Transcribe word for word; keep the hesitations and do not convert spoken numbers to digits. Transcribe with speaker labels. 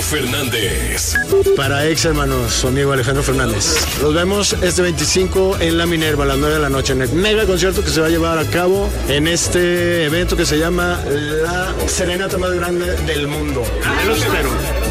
Speaker 1: Fernández.
Speaker 2: Para ex hermanos, su amigo Alejandro Fernández. Los vemos este veinticinco en La Minerva a las nueve de la noche en el mega concierto que se va a llevar a cabo en este evento que se llama la serenata más grande del mundo. Los espero.